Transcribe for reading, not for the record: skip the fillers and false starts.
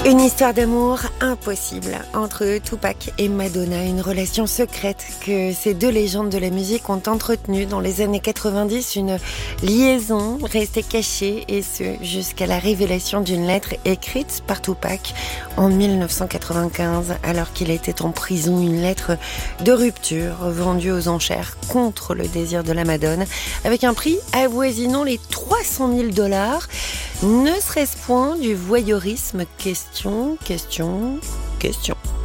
Une histoire d'amour impossible entre Tupac et Madonna, une relation secrète que ces deux légendes de la musique ont entretenue dans les années 90, une liaison restée cachée et ce jusqu'à la révélation d'une lettre écrite par Tupac en 1995 alors qu'il était en prison, une lettre de rupture vendue aux enchères contre le désir de la Madone avec un prix avoisinant les $300 000. Ne serait-ce point du voyeurisme? Question.